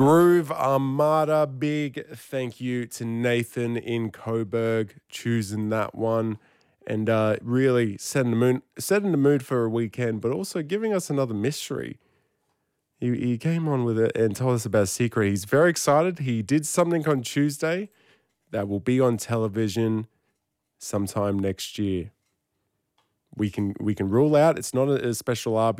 Groove Armada, big thank you to Nathan in Coburg choosing that one and really setting the mood for a weekend, but also giving us another mystery. He came on with it and told us about a secret. He's very excited. He did something on Tuesday that will be on television sometime next year. We can rule out it's not a special